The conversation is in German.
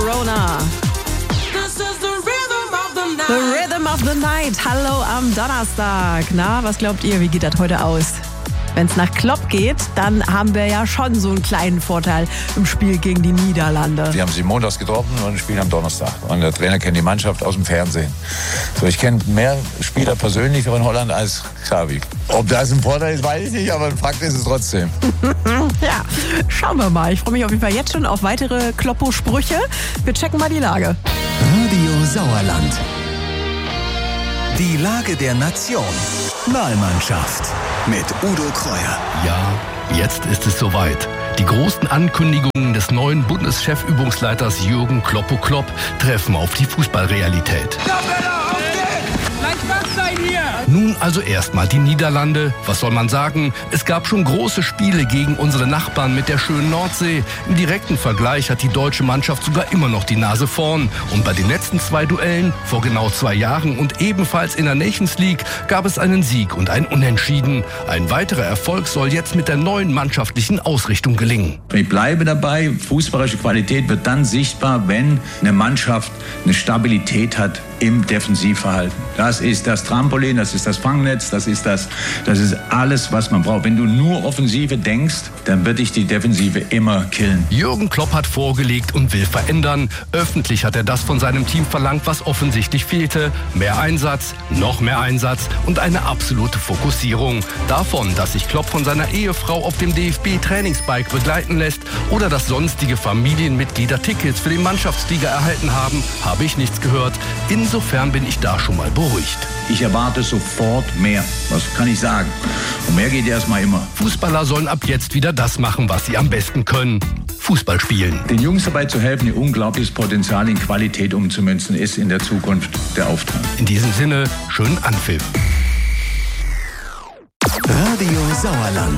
Corona. The Rhythm of the Night. Hallo am Donnerstag. Na, was glaubt ihr, wie geht das heute aus? Wenn es nach Klopp geht, dann haben wir ja schon so einen kleinen Vorteil im Spiel gegen die Niederlande. Die haben sie montags getroffen und spielen am Donnerstag. Und der Trainer kennt die Mannschaft aus dem Fernsehen. So, ich kenne mehr Spieler persönlich von Holland als Xavi. Ob das ein Vorteil ist, weiß ich nicht, aber ein Fakt ist es trotzdem. Ja, schauen wir mal. Ich freue mich auf jeden Fall jetzt schon auf weitere Kloppo-Sprüche. Wir checken mal die Lage. Radio Sauerland. Die Lage der Nation. Wahlmannschaft mit Udo Kreuer. Ja, jetzt ist es soweit. Die großen Ankündigungen des neuen Bundeschef-Übungsleiters Jürgen Kloppo Klopp treffen auf die Fußballrealität. Nun also erstmal die Niederlande. Was soll man sagen? Es gab schon große Spiele gegen unsere Nachbarn mit der schönen Nordsee. Im direkten Vergleich hat die deutsche Mannschaft sogar immer noch die Nase vorn. Und bei den letzten 2 Duellen, vor genau 2 Jahren und ebenfalls in der Nations League, gab es einen Sieg und ein Unentschieden. Ein weiterer Erfolg soll jetzt mit der neuen mannschaftlichen Ausrichtung gelingen. Ich bleibe dabei, fußballerische Qualität wird dann sichtbar, wenn eine Mannschaft eine Stabilität hat im Defensivverhalten. Das ist das Trampolin, das ist das Fangnetz, das ist alles, was man braucht. Wenn du nur Offensive denkst, dann wird dich die Defensive immer killen. Jürgen Klopp hat vorgelegt und will verändern. Öffentlich hat er das von seinem Team verlangt, was offensichtlich fehlte. Mehr Einsatz, noch mehr Einsatz und eine absolute Fokussierung. Davon, dass sich Klopp von seiner Ehefrau auf dem DFB-Trainingsbike begleiten lässt oder dass sonstige Familienmitglieder Tickets für den Mannschaftsliga erhalten haben, habe ich nichts gehört. Insofern bin ich da schon mal beruhigt. Ich erwarte sofort mehr. Was kann ich sagen? Und mehr geht erstmal immer. Fußballer sollen ab jetzt wieder das machen, was sie am besten können. Fußball spielen. Den Jungs dabei zu helfen, ihr unglaubliches Potenzial in Qualität umzumünzen, ist in der Zukunft der Auftrag. In diesem Sinne, schönen Anpfiff. Radio Sauerland.